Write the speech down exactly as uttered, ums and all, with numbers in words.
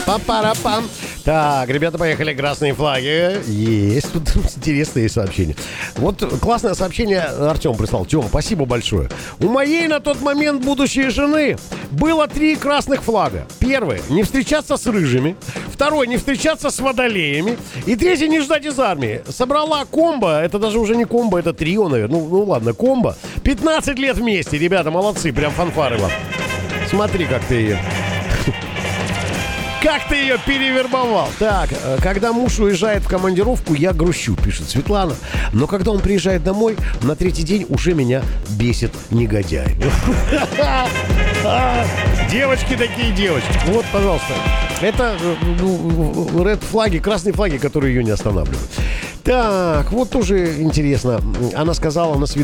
Па-пара-пам. Так, ребята, поехали. Красные флаги. Есть. Тут интересные сообщения. Вот классное сообщение Артем прислал. Тёма, спасибо большое. У моей на тот момент будущей жены было три красных флага. Первый — не встречаться с рыжими. Второй — не встречаться с водолеями. И третий — не ждать из армии. Собрала комбо. Это даже уже не комбо, это трио, наверное. Ну, ну ладно, комбо. пятнадцать лет вместе. Ребята, молодцы. Прям фанфары вам. Смотри, как ты ее... Как ты ее перевербовал? Так, когда муж уезжает в командировку, я грущу, пишет Светлана. Но когда он приезжает домой, на третий день уже меня бесит негодяй. Девочки такие девочки. Вот, пожалуйста. Это ред флаги, красные флаги, которые ее не останавливают. Так, вот тоже интересно. Она сказала на свидании.